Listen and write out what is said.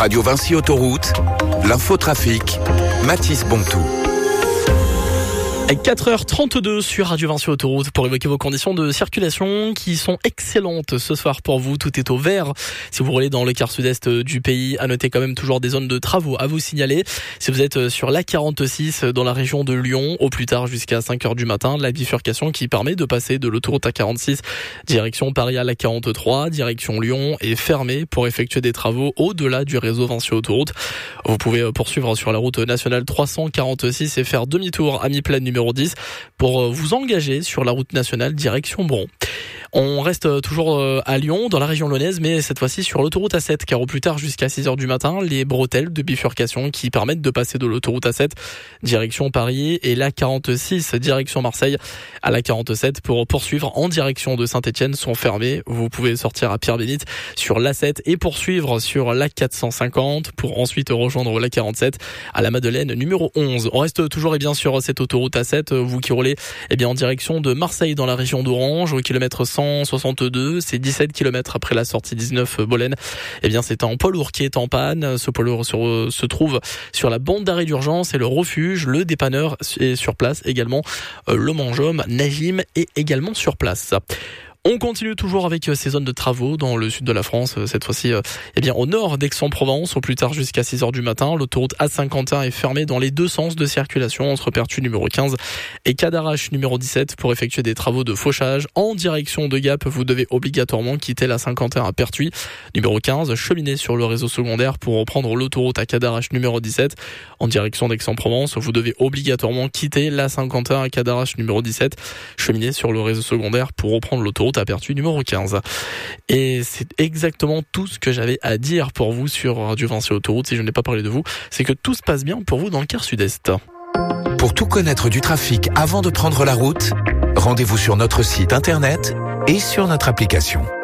Radio Vinci Autoroute, l'infotrafic, Mathis Bontou. 4h32 sur Radio Vinci Autoroute pour évoquer vos conditions de circulation qui sont excellentes ce soir pour vous. Tout est au vert. Si vous roulez dans le quart sud-est du pays, à noter quand même toujours des zones de travaux à vous signaler. Si vous êtes sur l'A46 dans la région de Lyon, au plus tard jusqu'à 5h du matin, la bifurcation qui permet de passer de l'autoroute A46 direction Paris à l'A43, direction Lyon est fermée pour effectuer des travaux au-delà du réseau Vinci Autoroute. Vous pouvez poursuivre sur la route nationale 346 et faire demi-tour à mi-plaine numéro 10 pour vous engager sur la route nationale direction Bron. On reste toujours à Lyon, dans la région lyonnaise, mais cette fois-ci sur l'autoroute A7, car au plus tard jusqu'à 6h du matin, les bretelles de bifurcation qui permettent de passer de l'autoroute A7 direction Paris et l'A46 direction Marseille à l'A47 pour poursuivre en direction de Saint-Etienne sont fermées. Vous pouvez sortir à Pierre-Bénite sur l'A7 et poursuivre sur l'A450 pour ensuite rejoindre l'A47 à la Madeleine numéro 11. On reste toujours et bien sur cette autoroute A7, vous qui roulez en direction de Marseille dans la région d'Orange au kilomètre 162, c'est 17 km après la sortie 19 Bolène. C'est un poids lourd qui est en panne. Ce poids lourd se trouve sur la bande d'arrêt d'urgence et le refuge, le dépanneur est sur place également. Le Mangehomme, Najim est également sur place. On continue toujours avec ces zones de travaux dans le sud de la France, cette fois-ci au nord d'Aix-en-Provence, au plus tard jusqu'à 6h du matin. L'autoroute A51 est fermée dans les deux sens de circulation entre Pertuis numéro 15 et Cadarache numéro 17 pour effectuer des travaux de fauchage. En direction de Gap, vous devez obligatoirement quitter la 51 à Pertuis numéro 15, cheminer sur le réseau secondaire pour reprendre l'autoroute à Cadarache numéro 17. En direction d'Aix-en-Provence, vous devez obligatoirement quitter la 51 à Cadarache numéro 17, cheminer sur le réseau secondaire pour reprendre l'autoroute à Pertuis numéro 15. Et c'est exactement tout ce que j'avais à dire pour vous sur Radio Vinci Autoroute. Si je n'ai pas parlé de vous, c'est que tout se passe bien pour vous dans le quart sud-est. Pour tout connaître du trafic avant de prendre la route, rendez-vous sur notre site internet et sur notre application.